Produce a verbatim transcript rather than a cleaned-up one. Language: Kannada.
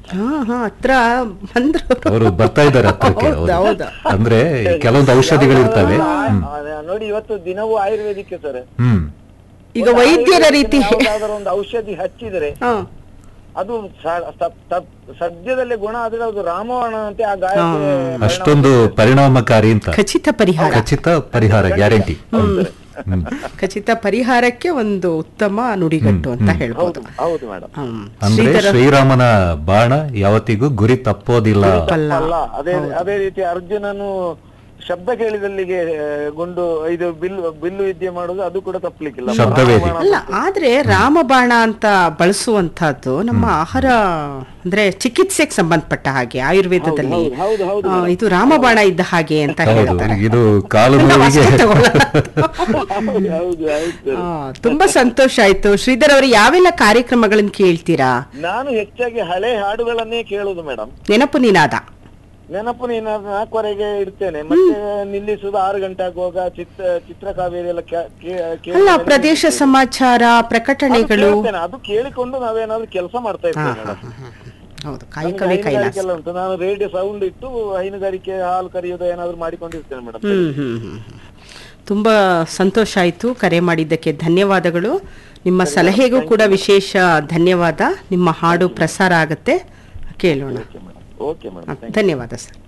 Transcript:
ಹಾ ಹಾ ಹತ್ರ ಬಂದ್ರು ಅವರು ಬರ್ತಾ ಇದ್ದಾರೆ ಹತ್ರಕ್ಕೆ. ಹೌದು, ಹೌದು. ಅಂದ್ರೆ ಕೆಲವೊಂದು ಔಷಧಿಗಳಿರ್ತವೆ. ಹ್ಮ್. ಆ, ನೋಡಿ ಇವತ್ತು ದಿನವೂ ಆಯುರ್ವೇದಿಕ್ ಸರ್. ಹ್ಮ್ ಈಗ ವೈದ್ಯರ ರೀತಿ ಯಾವ್ದಾದ್ರು ಒಂದು ಔಷಧಿ ಹಚ್ಚಿದ್ರೆ ಹಾ ಅದು ಸ- ಸ- ಸ- ಸದ್ಯದಲ್ಲೇ ಗುಣ ಆದ್ರೆ ಅದು ರಾಮಬಾಣ ಅಂತೆ ಆ ಗಾಯಕ್ಕೆ ಅಷ್ಟೊಂದು ಪರಿಣಾಮಕಾರಿ ಅಂತ. ಖಚಿತ ಪರಿಹಾರ ಖಚಿತ ಪರಿಹಾರ, ಗ್ಯಾರಂಟಿ. ಖಚಿತ ಪರಿಹಾರಕ್ಕೆ ಒಂದು ಉತ್ತಮ ನುಡಿಗಟ್ಟು ಅಂತ ಹೇಳ್ಬೋದು. ಹೌದು ಹೌದು ಮೇಡಮ್. ಹ್ಮ್. ಅಂದ್ರೆ ಶ್ರೀಧರ ಶ್ರೀರಾಮನ ಬಾಣ ಯಾವತ್ತಿಗೂ ಗುರಿ ತಪ್ಪೋದಿಲ್ಲ. ಅಲ್ಲ. ಅಲ್ಲ ಅದೇ ಅದೇ ರೀತಿ ಅರ್ಜುನನು ಶಬ್ದ ಕೇಳಿದಲ್ಲಿಗೆ ಗುಂಡು ಇದು ಬಿಲ್ಲು ಬಿಲ್ಲು ವಿದ್ಯೆ ಮಾಡೋದು ಅದು ಕೂಡ ತಪ್ಪಲಿಕ್ಕಿಲ್ಲ. ಶಬ್ದವೇದಿ. ಅಲ್ಲ, ಆದ್ರೆ ರಾಮಬಾಣ ಅಂತ ಬಳಸುವಂತಹದ್ದು ನಮ್ಮ ಆಹಾರ ಅಂದ್ರೆ ಚಿಕಿತ್ಸೆಗೆ ಸಂಬಂಧಪಟ್ಟ ಹಾಗೆ ಆಯುರ್ವೇದದಲ್ಲಿ ಹೌದು ಹೌದು ಆ, ಇದು ರಾಮಬಾಣ ಇದ್ದ ಹಾಗೆ ಅಂತ ಹೌದು, ಹೇಳ್ತಾರೆ. ಇದು ಕಾಲು ನೋವಿಗೆ. ಹೌದು ಹೌದು ಹೌದು. ಆ, ತುಂಬಾ ಸಂತೋಷ ಆಯ್ತು. ಶ್ರೀಧರ್ ಅವರು ಯಾವೆಲ್ಲ ಕಾರ್ಯಕ್ರಮಗಳನ್ನ ಕೇಳ್ತೀರಾ? ನಾನು ಹೆಚ್ಚಾಗಿ ಹಳೆ ಹಾಡುಗಳನ್ನೇ ಕೇಳುದು ಮೇಡಮ್. ನೆನಪು ನಿನಾದ. ನೆನಪು ನೀನು ನಾಲ್ಕುವರೆಗೆ ಇಡ್ತೇನೆ, ಮತ್ತೆ ನಿಲ್ಲಿಸುದು ಆರು ಗಂಟೆ ಆಗುವಾಗ ಚಿತ್ರ ಚಿತ್ರಕಾವೇರಿ ಎಲ್ಲ ಕೇ- ಕೇ- ಕೇಳಿ ಅಲ್ಲ, ಪ್ರದೇಶ ಸಮಾಚಾರ, ಪ್ರಕಟಣೆಗಳು. ಅದು ಕೇಳ್ತೇನೆ. ಅದು ಕೇಳಿಕೊಂಡು ನಾವೇನಾದ್ರೂ ಕೆಲಸ ಮಾಡ್ತಾ ಇರ್ತೇವೆ ಮೇಡಮ್. ಹೌದು, ಕಾಯಕವೇ ಕೈಲಾಸ. ಹೈನುಗಾರಿಕೆ ಎಲ್ಲ ಉಂಟು, ನಾನು ರೇಡಿಯೋ ಸೌಂಡ್ ಇಟ್ಟು ಹೈನುಗಾರಿಕೆ ಹಾಲು ಕರೆಯೋದು ಏನಾದ್ರು ಮಾಡಿಕೊಂಡಿರ್ತೇನೆ ಮೇಡಮ್. ಹ್ಮ್ ಹ್ಮ್ ಹ್ಮ್ ತುಂಬಾ ಸಂತೋಷ ಆಯ್ತು. ಕರೆ ಮಾಡಿದ್ದಕ್ಕೆ ಧನ್ಯವಾದಗಳು. ನಿಮ್ಮ ಸಲಹೆಗೂ ಕೂಡ ವಿಶೇಷ ಧನ್ಯವಾದ. ನಿಮ್ಮ ಹಾಡು ಪ್ರಸಾರ ಆಗತ್ತೆ, ಕೇಳೋಣ. Okay madam. ಧನ್ಯವಾದ ಸರ್.